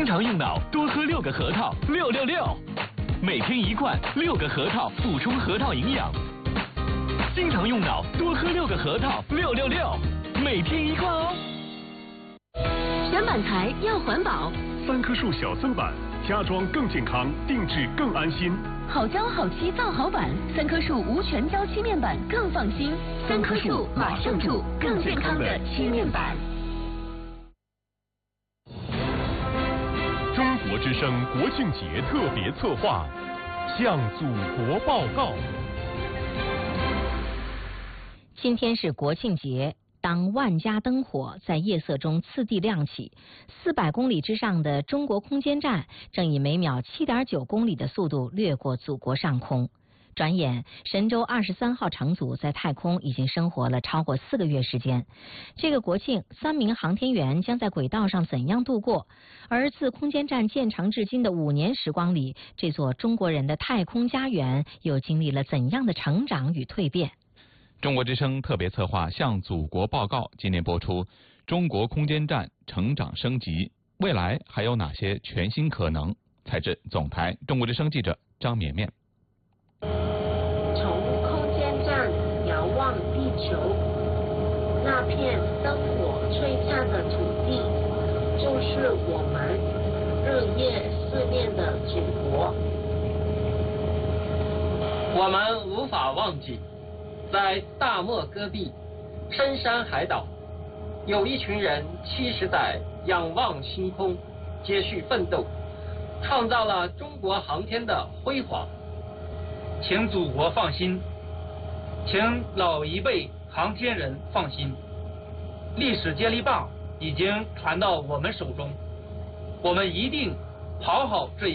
经常用脑，多喝6个核桃，666。每天1罐，6个核桃，补充核桃营养。经常用脑，多喝6个核桃，666。每天1罐哦。 选板材要环保 ，3棵树小森板，家装更健康，定制更安心。 好胶好漆造好板，3棵树无全胶漆面板更放心。3棵树马上住更健康的漆面板。 中国之声国庆节特别策划，向祖国报告。 今天是国庆节，当万家灯火在夜色中次第亮起，400公里之上的中国空间站正以每秒7.9公里的速度掠过祖国上空。转眼，神舟23号乘组在太空已经生活了超过4个月时间。这个国庆，3名航天员将在轨道上怎样度过？而自空间站建成至今的5年时光里，这座中国人的太空家园又经历了怎样的成长与蜕变？ 中国之声特别策划向祖国报告今年播出，中国空间站成长升级，未来还有哪些全新可能？采自总台中国之声记者张绵绵。 从空间站遥望地球，那片灯火璀璨的土地，就是我们日夜思念的祖国。 我们无法忘记，在大漠戈壁、深山海岛，有一群人70载仰望星空，接续奋斗，创造了中国航天的辉煌。 请祖国放心，请老一辈航天人放心，历史接力棒已经传到我们手中，我们一定好好这一